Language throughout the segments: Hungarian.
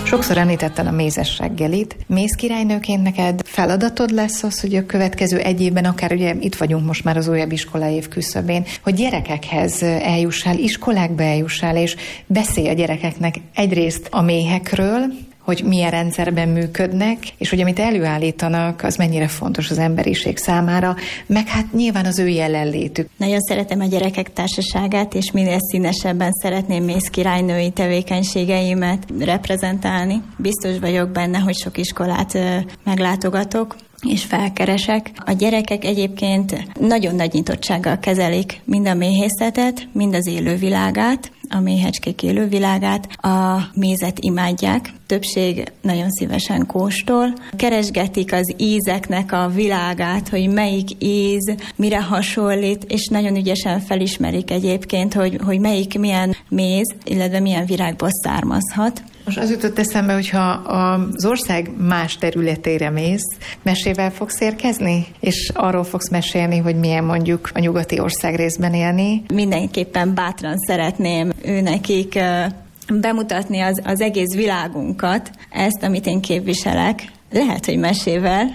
Sokszor említetted a mézes reggelit. Mézkirálynőként neked feladatod lesz az, hogy a következő egy évben, akár ugye itt vagyunk most már az újabb iskolaév küszöbén, hogy gyerekekhez eljussál, iskolákba eljussál, és beszélj a gyerekeknek egyrészt a méhekről, hogy milyen rendszerben működnek, és hogy amit előállítanak, az mennyire fontos az emberiség számára, meg hát nyilván az ő jelenlétük. Nagyon szeretem a gyerekek társaságát, és minél színesebben szeretném mézkirálynői tevékenységeimet reprezentálni. Biztos vagyok benne, hogy sok iskolát meglátogatok, és felkeresek. A gyerekek egyébként nagyon nagy nyitottsággal kezelik mind a méhészetet, mind az élővilágát, a méhecskék élővilágát, a mézet imádják. Többség nagyon szívesen kóstol. Keresgetik az ízeknek a világát, hogy melyik íz, mire hasonlít, és nagyon ügyesen felismerik egyébként, hogy melyik milyen méz, illetve milyen virágból származhat. Most az jutott eszembe, hogyha az ország más területére mész, mesével fogsz érkezni? És arról fogsz mesélni, hogy milyen mondjuk a nyugati országrészben élni? Mindenképpen bátran szeretném őnekik bemutatni az egész világunkat, ezt, amit én képviselek. Lehet, hogy mesével,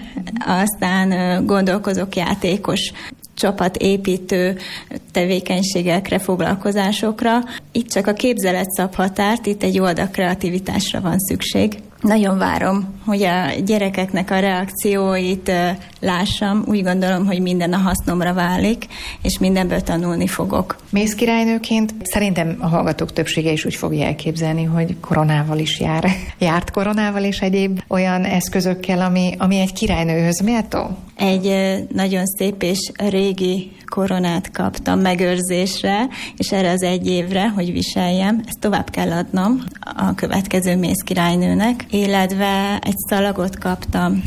aztán gondolkozok játékos csapatépítő tevékenységekre, foglalkozásokra. Itt csak a képzelet szab határt, itt egy oldal kreativitásra van szükség. Nagyon várom, hogy a gyerekeknek a reakcióit lássam. Úgy gondolom, hogy minden a hasznomra válik, és mindenből tanulni fogok. Mézkirálynőként szerintem a hallgatók többsége is úgy fogja elképzelni, hogy koronával is jár. Járt koronával és egyéb olyan eszközökkel, ami egy királynőhöz méltó? Egy nagyon szép és régi koronát kaptam megőrzésre, és erre az egy évre, hogy viseljem, ezt tovább kell adnom a következő mézkirálynőnek, illetve egy szalagot kaptam,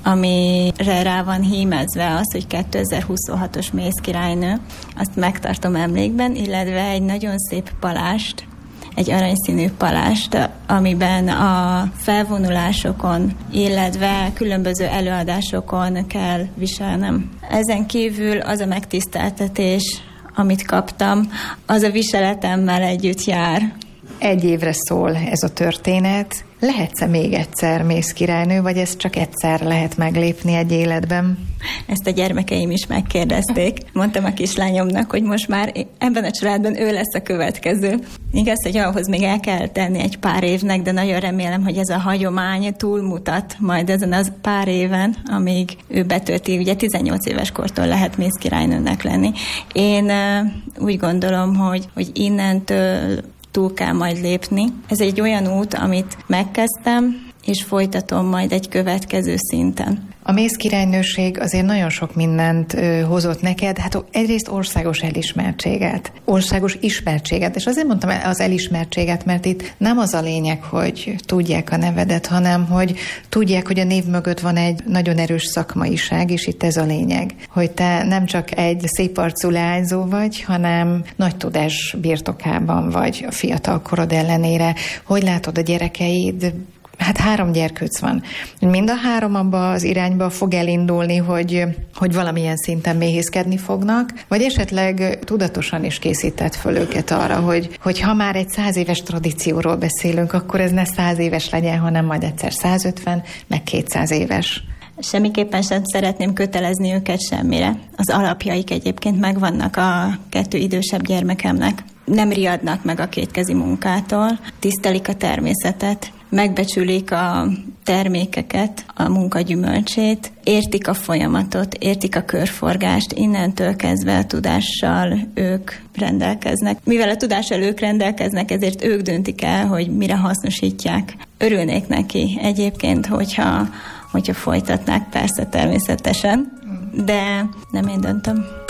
amire rá van hímezve az, hogy 2026-os mézkirálynő, azt megtartom emlékben, illetve egy nagyon szép palást, egy aranyszínű palást, amiben a felvonulásokon, illetve különböző előadásokon kell viselnem. Ezen kívül az a megtiszteltetés, amit kaptam, az a viseletemmel együtt jár. Egy évre szól ez a történet. Lehetsz-e még egyszer mézkirálynő, vagy ezt csak egyszer lehet meglépni egy életben? Ezt a gyermekeim is megkérdezték. Mondtam a kislányomnak, hogy most már ebben a családban ő lesz a következő. Igaz, hogy ahhoz még el kell tenni egy pár évnek, de nagyon remélem, hogy ez a hagyomány túlmutat majd ezen az pár éven, amíg ő betölti, ugye 18 éves kortól lehet mézkirálynőnek lenni. Én úgy gondolom, hogy innentől túl kell majd lépni. Ez egy olyan út, amit megkezdtem, és folytatom majd egy következő szinten. A mézkirálynőség azért nagyon sok mindent hozott neked, hát egyrészt országos elismertséget, országos ismertséget, és azért mondtam az elismertséget, mert itt nem az a lényeg, hogy tudják a nevedet, hanem hogy tudják, hogy a név mögött van egy nagyon erős szakmaiság, és itt ez a lényeg, hogy te nem csak egy szép arcú leányzó vagy, hanem nagy tudás birtokában vagy a fiatal korod ellenére. Hogy látod a gyerekeid? Hát 3 gyerkőc van. Mind a 3 abba az irányba fog elindulni, hogy valamilyen szinten méhészkedni fognak, vagy esetleg tudatosan is készített föl őket arra, hogy ha már egy 100 éves tradícióról beszélünk, akkor ez ne 100 éves legyen, hanem majd egyszer 150, meg 200 éves. Semmiképpen sem szeretném kötelezni őket semmire. Az alapjaik egyébként megvannak a 2 idősebb gyermekemnek. Nem riadnak meg a kétkezi munkától, tisztelik a természetet, megbecsülik a termékeket, a munka gyümölcsét, értik a folyamatot, értik a körforgást, innentől kezdve a tudással ők rendelkeznek. Mivel a tudással ők rendelkeznek, ezért ők döntik el, hogy mire hasznosítják. Örülnék neki egyébként, hogyha folytatnák, persze természetesen, de nem én döntöm.